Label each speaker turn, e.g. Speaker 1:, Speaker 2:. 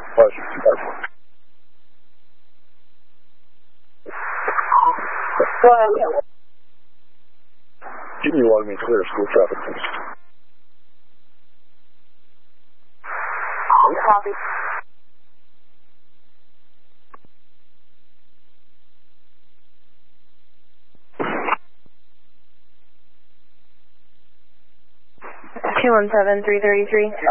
Speaker 1: Pleasure. Give me 1 minute clear school traffic, please.
Speaker 2: Copy.
Speaker 3: Two 17333.